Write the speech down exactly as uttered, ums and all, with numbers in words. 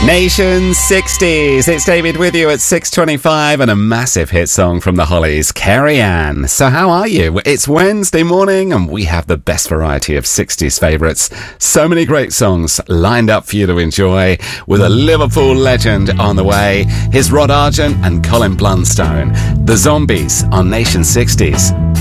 Nation sixties. It's David with you at six twenty-five and a massive hit song from the Hollies, Carrie Ann. So how are you? It's Wednesday morning and we have the best variety of sixties favourites. So many great songs lined up for you to enjoy with a Liverpool legend on the way. Here's Rod Argent and Colin Blunstone. The Zombies on Nation sixties.